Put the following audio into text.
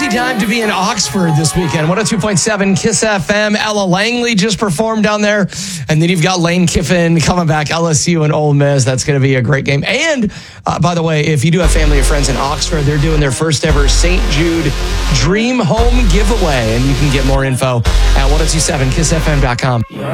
crazy time to be in Oxford this weekend. 102.7 Kiss FM. Ella Langley just performed down there. And then you've got Lane Kiffin coming back, LSU and Ole Miss. That's going to be a great game. And, by the way, if you do have family or friends in Oxford, they're doing their first ever St. Jude Dream Home giveaway. And you can get more info at 1027kissfm.com.